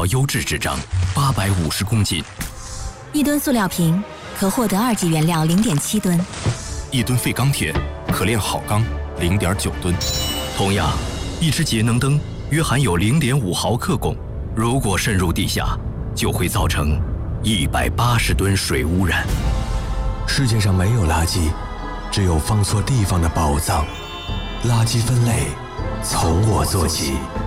料优质纸张850公斤 ，1吨塑料瓶可获得2级原料0.7吨 ，1吨废钢铁可炼好钢0.9吨。同样，一只节能灯约含有0.5毫克汞，如果渗入地下，就会造成180吨水污染。 世界上没有垃圾，只有放错地方的宝藏。垃圾分类从我做起。